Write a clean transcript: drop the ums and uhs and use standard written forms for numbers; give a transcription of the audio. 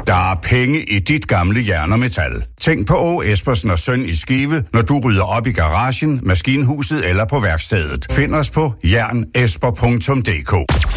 Der er penge i dit gamle jern og metal. Tænk på Åge Espersen og Søn i Skive, når du rydder op i garagen, maskinhuset eller på værkstedet. Find os på jernesper.dk.